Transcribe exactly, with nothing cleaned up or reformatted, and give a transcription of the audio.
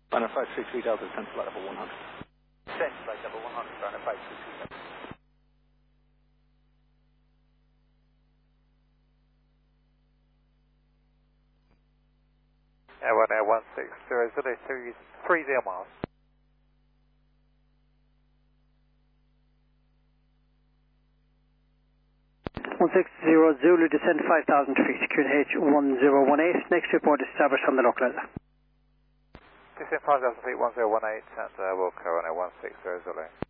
Runway five three three Delta, descend flight level one hundred. Descend flight level one hundred, runway five three three Delta. Air one Air one six zero Zulu three three zero miles. one six zero Zulu, descend five thousand feet, secured H one zero one eight. Next report established on the localizer. Descend five thousand feet, one zero one eight, and uh, Wilco on Air one six zero Zulu.